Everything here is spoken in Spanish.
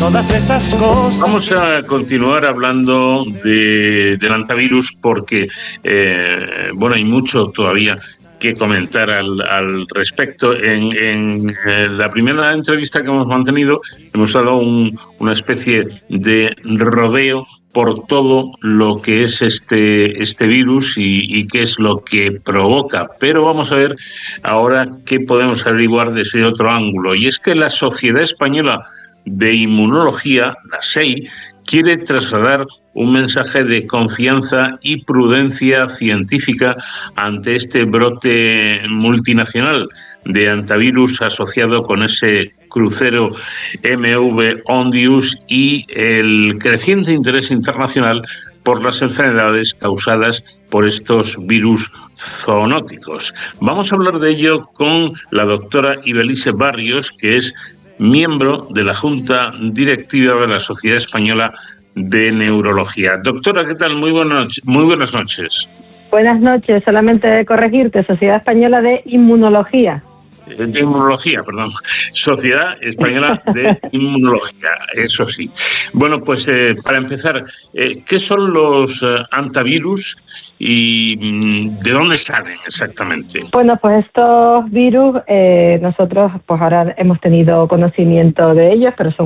todas esas cosas. Vamos a continuar hablando del hantavirus porque, hay mucho todavía que comentar al respecto. En la primera entrevista que hemos mantenido hemos dado una especie de rodeo por todo lo que es este virus y qué es lo que provoca. Pero vamos a ver ahora qué podemos averiguar desde otro ángulo. Y es que la Sociedad Española de Inmunología, la SEI, quiere trasladar un mensaje de confianza y prudencia científica ante este brote multinacional de hantavirus asociado con ese crucero MV Ondius y el creciente interés internacional por las enfermedades causadas por estos virus zoonóticos. Vamos a hablar de ello con la doctora Ibelice Barrios, que es miembro de la Junta Directiva de la Sociedad Española de Neurología. Doctora, ¿qué tal? Muy buenas noches. Buenas noches. Solamente corregirte, Sociedad Española de Inmunología. De Inmunología, perdón. Sociedad Española de Inmunología, eso sí. Bueno, pues para empezar, ¿qué son los hantavirus y de dónde salen exactamente? Bueno, pues estos virus, nosotros pues ahora hemos tenido conocimiento de ellos, pero son